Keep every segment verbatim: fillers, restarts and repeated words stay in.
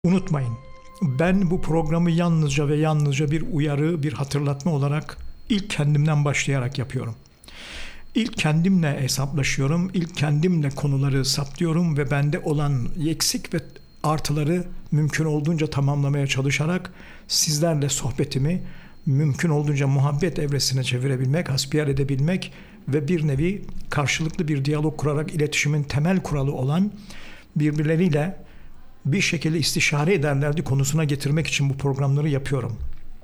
Unutmayın, ben bu programı yalnızca ve yalnızca bir uyarı, bir hatırlatma olarak ilk kendimden başlayarak yapıyorum. İlk kendimle hesaplaşıyorum, ilk kendimle konuları saptıyorum ve bende olan eksik ve artıları mümkün olduğunca tamamlamaya çalışarak sizlerle sohbetimi mümkün olduğunca muhabbet evresine çevirebilmek, hasbihal edebilmek ve bir nevi karşılıklı bir diyalog kurarak iletişimin temel kuralı olan birbirleriyle bir şekilde istişare ederlerdi konusuna getirmek için bu programları yapıyorum.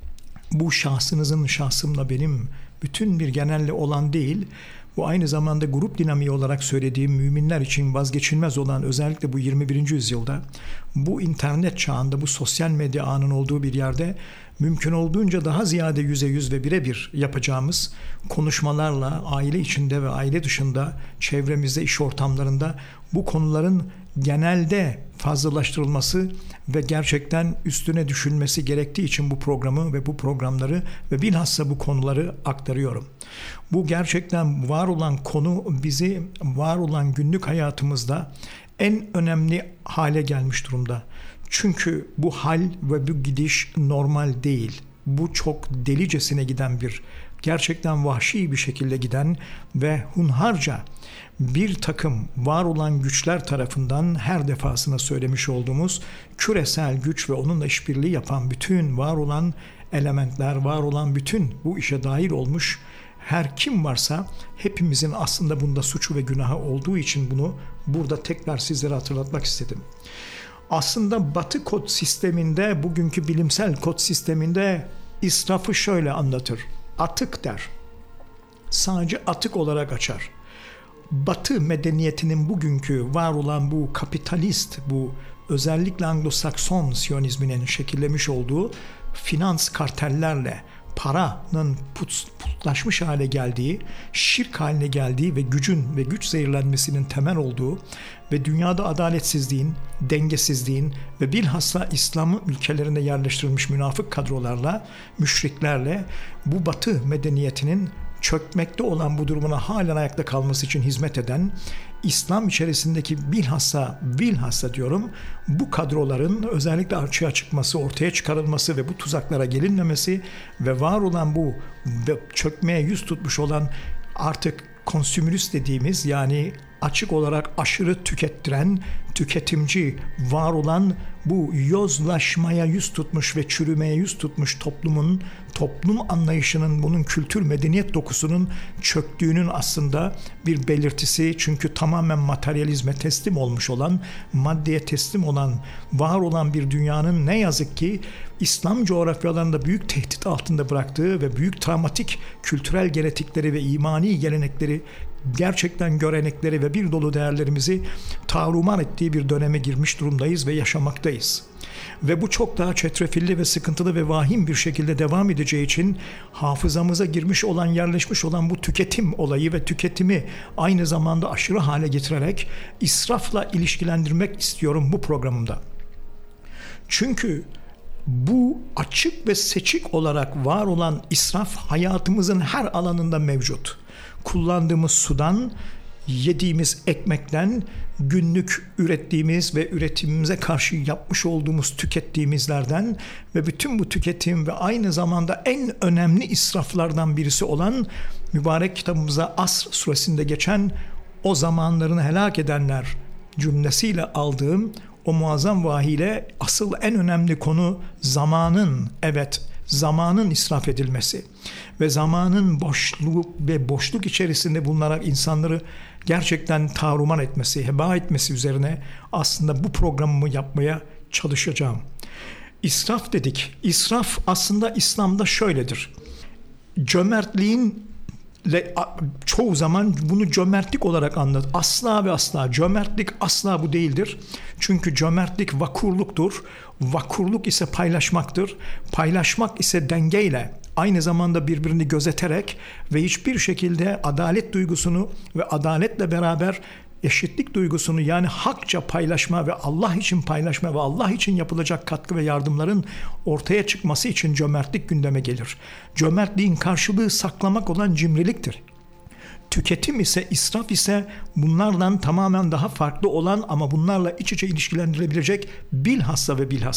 Bu şahsınızın şahsımla benim bütün bir genelle olan değil, bu aynı zamanda grup dinamiği olarak söylediğim müminler için vazgeçilmez olan, özellikle bu yirmi birinci yüzyılda, bu internet çağında, bu sosyal medya ağının olduğu bir yerde mümkün olduğunca daha ziyade yüze yüz ve birebir yapacağımız konuşmalarla aile içinde ve aile dışında, çevremizde, iş ortamlarında bu konuların genelde fazlalaştırılması ve gerçekten üstüne düşünmesi gerektiği için bu programı ve bu programları ve bilhassa bu konuları aktarıyorum. Bu gerçekten var olan konu bizi var olan günlük hayatımızda en önemli hale gelmiş durumda. Çünkü bu hal ve bu gidiş normal değil. Bu çok delicesine giden bir, gerçekten vahşi bir şekilde giden ve hunharca bir takım var olan güçler tarafından her defasında söylemiş olduğumuz küresel güç ve onunla işbirliği yapan bütün var olan elementler, var olan bütün bu işe dahil olmuş her kim varsa hepimizin aslında bunda suçu ve günahı olduğu için bunu burada tekrar sizlere hatırlatmak istedim. Aslında Batı kod sisteminde, bugünkü bilimsel kod sisteminde israfı şöyle anlatır. Atık der. Sadece atık olarak açar. Batı medeniyetinin bugünkü var olan bu kapitalist, bu özellikle Anglo-Sakson Siyonizminin şekillemiş olduğu finans kartellerle paranın put, putlaşmış hale geldiği, şirk haline geldiği ve gücün ve güç zehirlenmesinin temel olduğu ve dünyada adaletsizliğin, dengesizliğin ve bilhassa İslam ülkelerinde yerleştirilmiş münafık kadrolarla, müşriklerle bu Batı medeniyetinin çökmekte olan bu durumuna halen ayakta kalması için hizmet eden, İslam içerisindeki bilhassa, bilhassa diyorum, bu kadroların özellikle açığa çıkması, ortaya çıkarılması ve bu tuzaklara gelinmemesi ve var olan bu ve çökmeye yüz tutmuş olan artık konsümülist dediğimiz, yani açık olarak aşırı tükettiren, tüketimci var olan bu yozlaşmaya yüz tutmuş ve çürümeye yüz tutmuş toplumun, toplum anlayışının, bunun kültür medeniyet dokusunun çöktüğünün aslında bir belirtisi. Çünkü tamamen materyalizme teslim olmuş olan, maddeye teslim olan, var olan bir dünyanın ne yazık ki İslam coğrafyalarında büyük tehdit altında bıraktığı ve büyük travmatik kültürel genetikleri ve imani gelenekleri, gerçekten görenekleri ve bir dolu değerlerimizi tarumar ettiği bir döneme girmiş durumdayız ve yaşamaktayız. Ve bu çok daha çetrefilli ve sıkıntılı ve vahim bir şekilde devam edeceği için hafızamıza girmiş olan, yerleşmiş olan bu tüketim olayı ve tüketimi aynı zamanda aşırı hale getirerek israfla ilişkilendirmek istiyorum bu programımda. Çünkü bu açık ve seçik olarak var olan israf hayatımızın her alanında mevcut. Kullandığımız sudan, yediğimiz ekmekten, günlük ürettiğimiz ve üretimimize karşı yapmış olduğumuz tükettiğimizlerden ve bütün bu tüketim ve aynı zamanda en önemli israflardan birisi olan mübarek kitabımıza Asr suresinde geçen o zamanlarını helak edenler cümlesiyle aldığım o muazzam vahiyle asıl en önemli konu zamanın, evet, zamanın israf edilmesi ve zamanın boşluğu ve boşluk içerisinde bulunarak insanları gerçekten tarumar etmesi, heba etmesi üzerine aslında bu programımı yapmaya çalışacağım. İsraf dedik. İsraf aslında İslam'da şöyledir. Cömertliğin çoğu zaman bunu cömertlik olarak anlat. Asla ve asla cömertlik asla bu değildir. Çünkü cömertlik vakurluktur. Vakurluk ise paylaşmaktır. Paylaşmak ise dengeyle, aynı zamanda birbirini gözeterek ve hiçbir şekilde adalet duygusunu ve adaletle beraber eşitlik duygusunu, yani hakça paylaşma ve Allah için paylaşma ve Allah için yapılacak katkı ve yardımların ortaya çıkması için cömertlik gündeme gelir. Cömertliğin karşılığı saklamak olan cimriliktir. tüketim ise, israf ise bunlardan tamamen daha farklı olan ama bunlarla iç içe ilişkilendirilebilecek bilhassa ve bilhassa